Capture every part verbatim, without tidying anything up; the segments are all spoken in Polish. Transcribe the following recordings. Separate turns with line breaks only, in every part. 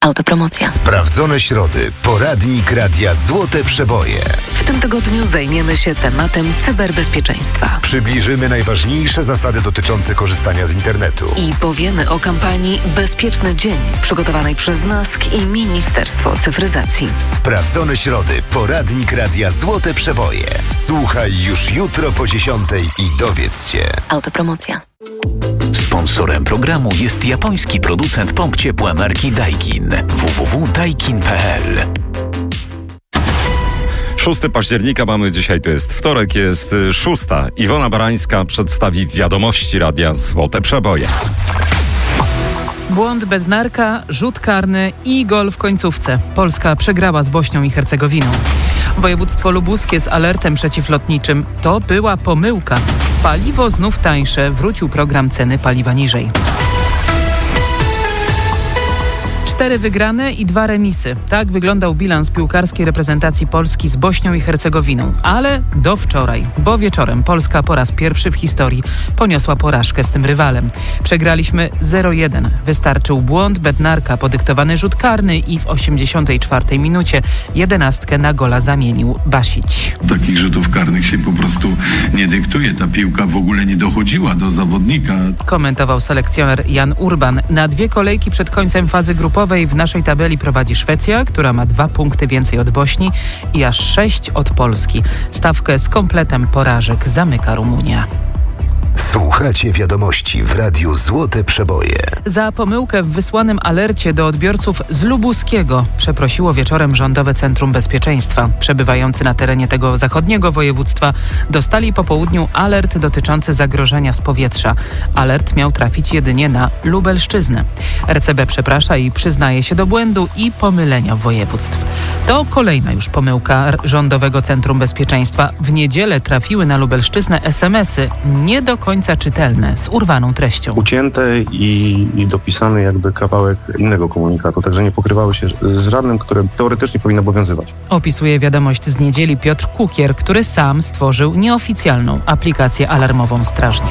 Autopromocja.
Sprawdzone środy. Poradnik Radia Złote Przeboje.
W tym tygodniu zajmiemy się tematem cyberbezpieczeństwa.
Przybliżymy najważniejsze zasady dotyczące korzystania z internetu.
I powiemy o kampanii Bezpieczny Dzień, przygotowanej przez NASK i Ministerstwo Cyfryzacji.
Sprawdzone środy. Poradnik Radia Złote Przeboje. Słuchaj już jutro po dziesiątej i dowiedz się.
Autopromocja.
Sponsorem programu jest japoński producent pomp ciepła marki Daikin. w w w kropka daikin kropka p l.
szóstego października mamy dzisiaj, to jest wtorek, jest szósta. Iwona Barańska przedstawi wiadomości Radia Złote Przeboje.
Błąd Bednarka, rzut karny i gol w końcówce. Polska przegrała z Bośnią i Hercegowiną. Województwo lubuskie z alertem przeciwlotniczym. To była pomyłka. Paliwo znów tańsze. Wrócił program ceny paliwa niżej. Cztery wygrane i dwa remisy. Tak wyglądał bilans piłkarskiej reprezentacji Polski z Bośnią i Hercegowiną. Ale do wczoraj, bo wieczorem Polska po raz pierwszy w historii poniosła porażkę z tym rywalem. Przegraliśmy zero jeden. Wystarczył błąd Bednarka, podyktowany rzut karny i w osiemdziesiątej czwartej minucie jedenastkę na gola zamienił Basić.
Takich rzutów karnych się po prostu nie dyktuje. Ta piłka w ogóle nie dochodziła do zawodnika. Komentował
selekcjoner Jan Urban. Na dwie kolejki przed końcem fazy grupowej w naszej tabeli prowadzi Szwecja, która ma dwa punkty więcej od Bośni i aż sześć od Polski. Stawkę z kompletem porażek zamyka Rumunia.
Słuchacie wiadomości w Radiu Złote Przeboje.
Za pomyłkę w wysłanym alercie do odbiorców z Lubuskiego przeprosiło wieczorem Rządowe Centrum Bezpieczeństwa. Przebywający na terenie tego zachodniego województwa dostali po południu alert dotyczący zagrożenia z powietrza. Alert miał trafić jedynie na Lubelszczyznę. R C B przeprasza i przyznaje się do błędu i pomylenia województw. To kolejna już pomyłka Rządowego Centrum Bezpieczeństwa. W niedzielę trafiły na Lubelszczyznę es em esy nie do końca czytelne, z urwaną treścią.
Ucięte i, i dopisany jakby kawałek innego komunikatu, także nie pokrywały się z żadnym, które teoretycznie powinno obowiązywać.
Opisuje wiadomość z niedzieli Piotr Kukier, który sam stworzył nieoficjalną aplikację alarmową Strażnik.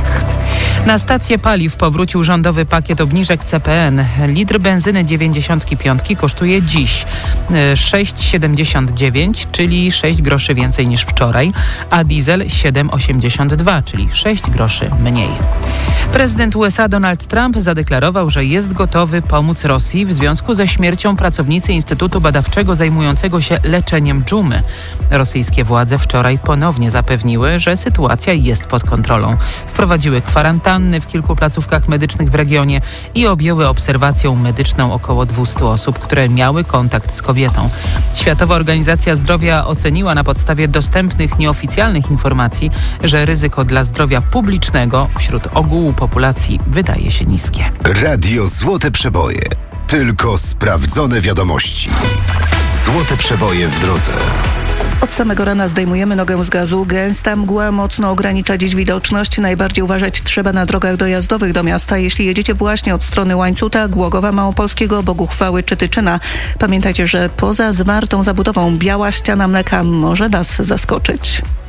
Na stację paliw powrócił rządowy pakiet obniżek C P N. Litr benzyny dziewięćdziesiąt pięć kosztuje dziś sześć siedemdziesiąt dziewięć, czyli sześć groszy więcej niż wczoraj, a diesel siedem osiemdziesiąt dwa, czyli sześć groszy mniej. Prezydent U S A Donald Trump zadeklarował, że jest gotowy pomóc Rosji w związku ze śmiercią pracownicy Instytutu Badawczego zajmującego się leczeniem dżumy. Rosyjskie władze wczoraj ponownie zapewniły, że sytuacja jest pod kontrolą. Wprowadziły kwarantanny w kilku placówkach medycznych w regionie i objęły obserwacją medyczną około dwieście osób, które miały kontakt z kobietą. Światowa Organizacja Zdrowia oceniła na podstawie dostępnych nieoficjalnych informacji, że ryzyko dla zdrowia publicznego wśród ogółu populacji wydaje się niskie.
Radio Złote Przeboje. Tylko sprawdzone wiadomości. Złote Przeboje w drodze.
Od samego rana zdejmujemy nogę z gazu. Gęsta mgła mocno ogranicza dziś widoczność. Najbardziej uważać trzeba na drogach dojazdowych do miasta. Jeśli jedziecie właśnie od strony Łańcuta, Głogowa Małopolskiego, Boguchwały czy Tyczyna. Pamiętajcie, że poza zwartą zabudową biała ściana mleka może Was zaskoczyć.